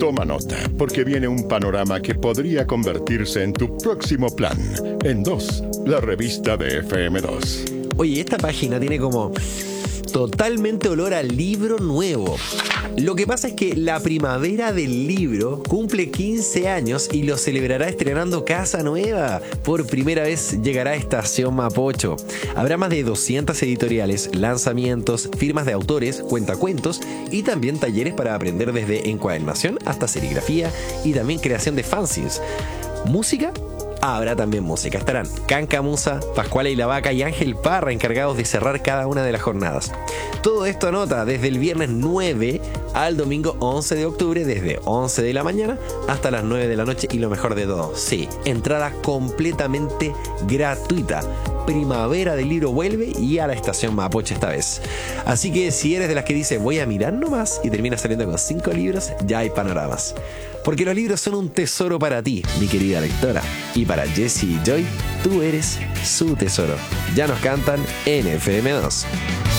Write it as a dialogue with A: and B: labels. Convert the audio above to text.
A: Toma nota, porque viene un panorama que podría convertirse en tu próximo plan. En 2, la revista de FM2.
B: Oye, esta página tiene como totalmente olor a libro nuevo. Lo que pasa es que la primavera del libro cumple 15 años y lo celebrará estrenando casa nueva. Por primera vez llegará Estación Mapocho. Habrá más de 200 editoriales, lanzamientos, firmas de autores, cuentacuentos y también talleres para aprender desde encuadernación hasta serigrafía y también creación de fanzines. ¿Música? Habrá también música. Estarán Canca Musa, Pascuala y la Vaca y Ángel Parra encargados de cerrar cada una de las jornadas. Todo esto anota desde el viernes 9 al domingo 11 de octubre, desde 11 de la mañana hasta las 9 de la noche. Y lo mejor de todo, sí, entrada completamente gratuita. Primavera del libro vuelve y a la Estación Mapocho esta vez. Así que si eres de las que dice voy a mirar nomás y terminas saliendo con 5 libros, ya hay panoramas. Porque los libros son un tesoro para ti, mi querida lectora. Y para Jessie y Joy, tú eres su tesoro. Ya nos cantan en FM2.